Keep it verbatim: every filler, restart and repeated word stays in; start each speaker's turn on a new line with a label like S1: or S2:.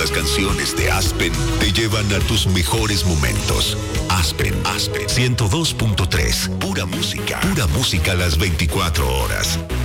S1: las canciones de Aspen te llevan a tus mejores momentos. Aspen, Aspen ciento dos punto tres. Pura música. Pura música a las veinticuatro horas.